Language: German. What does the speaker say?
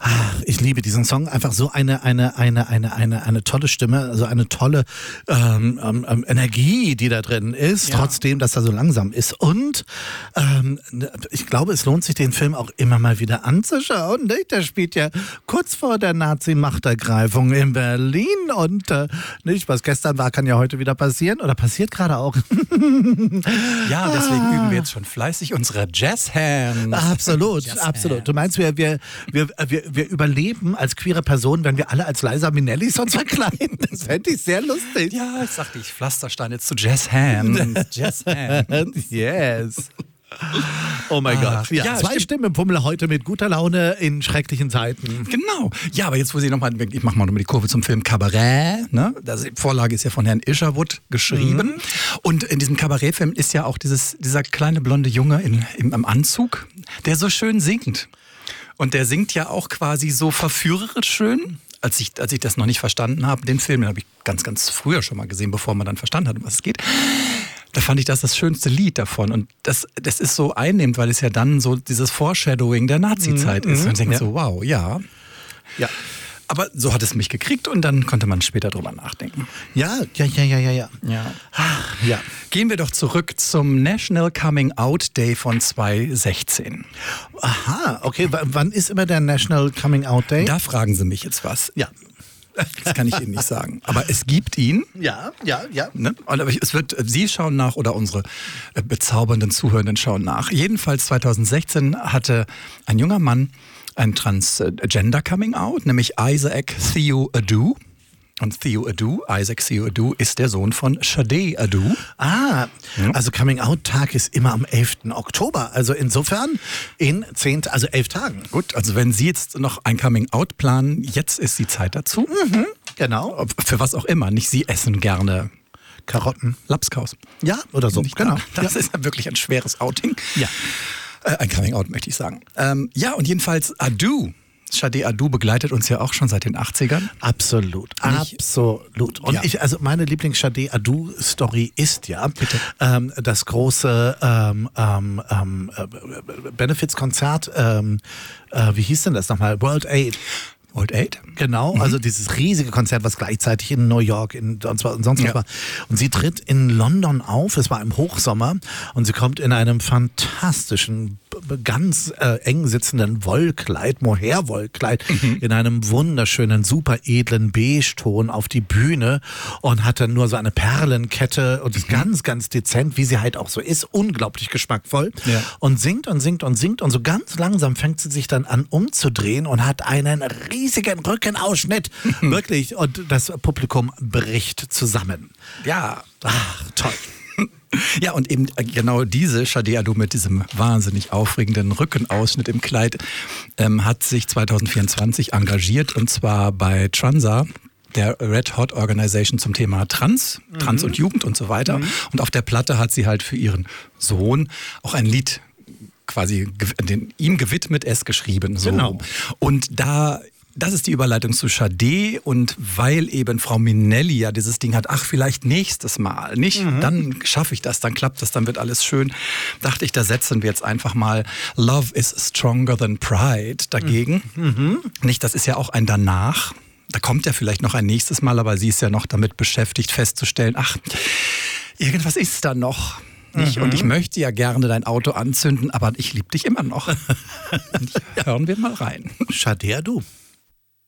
Ich liebe diesen Song. Einfach so eine tolle Stimme, also eine tolle Energie, die da drin ist, trotzdem, dass er so langsam ist. Und ich glaube, es lohnt sich, den Film auch immer mal wieder anzuschauen. Nicht? Der spielt ja kurz vor der Nazi-Machtergreifung in Berlin. Und nicht, was gestern war, kann ja heute wieder passieren. Oder passiert gerade auch. Ja, deswegen üben wir jetzt schon fleißig unsere Jazzhands. Absolut, absolut. Du meinst, wir überleben als queere Person, wenn wir alle als Liza Minnelli uns verkleiden. Das fände ich sehr lustig. Ja, ich sagte, ich Pflasterstein jetzt zu Jazzhands. Jazzhands. Yes. Oh mein Gott. Ja, zwei Stimmen im Pummel heute mit guter Laune in schrecklichen Zeiten. Genau. Ja, aber jetzt muss ich nochmal, ich mache mal nochmal die Kurve zum Film Cabaret. Ne? Die Vorlage ist ja von Herrn Isherwood geschrieben. Und in diesem Kabarettfilm ist ja auch dieser kleine blonde Junge im Anzug, der so schön singt. Und der singt ja auch quasi so verführerisch schön. Als ich das noch nicht verstanden habe, den Film, den habe ich ganz, ganz früher schon mal gesehen, bevor man dann verstanden hat, um was es geht. Da fand ich das schönste Lied davon. Und das ist so einnehmend, weil es ja dann so dieses Foreshadowing der Nazi-Zeit ist. Und ich denke so, wow, ja. Aber so hat es mich gekriegt und dann konnte man später drüber nachdenken. Ja. Gehen wir doch zurück zum National Coming Out Day von 2016. Aha, okay. Wann ist immer der National Coming Out Day? Da fragen Sie mich jetzt was. Ja. Das kann ich Ihnen nicht sagen. Aber es gibt ihn. Ja. Ne? Aber Sie schauen nach oder unsere bezaubernden Zuhörenden schauen nach. Jedenfalls 2016 hatte ein junger Mann ein Transgender Coming Out, nämlich Isaac Theo Adu. Und Isaac Theo Adu, ist der Sohn von Sade Adu. Also Coming-out-Tag ist immer am 11. Oktober. Also insofern in 11 Tagen. Gut, also wenn Sie jetzt noch ein Coming-out planen, jetzt ist die Zeit dazu. Genau. Für was auch immer. Nicht Sie essen gerne Karotten. Lapskaus. Ja, oder so. Nicht genau. Das ist ja wirklich ein schweres Outing. Ja. Ein Coming-out, möchte ich sagen. Und jedenfalls Sade Adu begleitet uns ja auch schon seit den 80ern. Absolut. Und meine Lieblings-Sade Adu-Story ist das große Benefits-Konzert, wie hieß denn das nochmal? World Aid. World Aid? Genau, also dieses riesige Konzert, was gleichzeitig in New York und sonst was war. Und sie tritt in London auf, es war im Hochsommer und sie kommt in einem fantastischen, ganz eng sitzenden Wollkleid, Mohair-Wollkleid, in einem wunderschönen, super edlen Beige-Ton auf die Bühne und hat dann nur so eine Perlenkette und ist ganz, ganz dezent, wie sie halt auch so ist, unglaublich geschmackvoll und singt und so ganz langsam fängt sie sich dann an umzudrehen und hat einen riesigen Rückenausschnitt, wirklich, und das Publikum bricht zusammen. Ja. Ach, toll. Ja, und eben genau diese Sade Adu mit diesem wahnsinnig aufregenden Rückenausschnitt im Kleid hat sich 2024 engagiert, und zwar bei Transa, der Red Hot Organization zum Thema Trans und Jugend und so weiter. Und auf der Platte hat sie halt für ihren Sohn auch ein Lied quasi ihm gewidmet geschrieben. So. Genau. Und das ist die Überleitung zu Sade, und weil eben Frau Minnelli ja dieses Ding hat, vielleicht nächstes Mal, nicht? Dann schaffe ich das, dann klappt das, dann wird alles schön. Dachte ich, da setzen wir jetzt einfach mal Love is stronger than pride dagegen. Nicht, das ist ja auch ein Danach. Da kommt ja vielleicht noch ein nächstes Mal, aber sie ist ja noch damit beschäftigt festzustellen, irgendwas ist da noch. Nicht? Und ich möchte ja gerne dein Auto anzünden, aber ich liebe dich immer noch. Hören wir mal rein. Sade Adu.